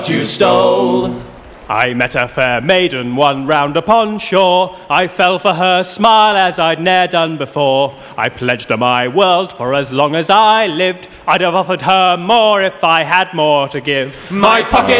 you stole. I met a fair maiden one round upon shore. I fell for her smile as I'd ne'er done before. I pledged her my world for as long as I lived. I'd have offered her more if I had more to give. My pocket